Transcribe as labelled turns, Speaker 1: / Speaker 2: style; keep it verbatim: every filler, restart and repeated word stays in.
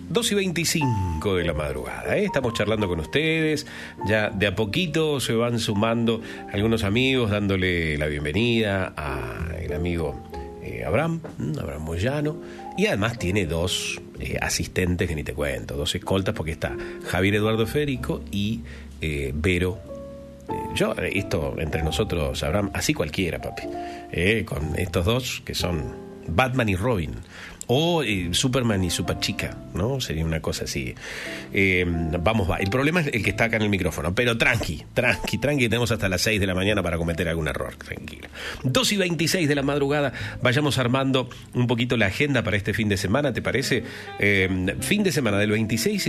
Speaker 1: dos y veinticinco de la madrugada, ¿eh? Estamos charlando con ustedes. Ya de a poquito se van sumando algunos amigos, dándole la bienvenida al amigo eh, Abraham, Abraham Moyano. Y además tiene dos eh, asistentes que ni te cuento, dos escoltas, porque está Javier Eduardo Federico y eh, Vero. Eh, yo, esto entre nosotros, Abraham, así cualquiera, papi. Eh, con estos dos que son Batman y Robin. O eh, Superman y Superchica, ¿no? Sería una cosa así. Eh, vamos, va. El problema es el que está acá en el micrófono. Pero tranqui, tranqui, tranqui. Tenemos hasta las seis de la mañana para cometer algún error. Tranquilo. dos y veintiséis de la madrugada. Vayamos armando un poquito la agenda para este fin de semana, ¿te parece? Eh, fin de semana del veintiséis